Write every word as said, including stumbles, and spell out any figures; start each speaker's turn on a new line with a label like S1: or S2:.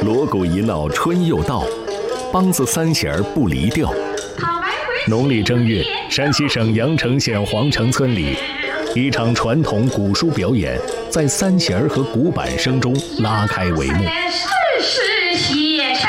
S1: 锣鼓一闹春又到，梆子三弦儿不离调。农历正月，山西省阳城县黄城村里，一场传统古书表演在三弦儿和鼓板声中拉开帷幕。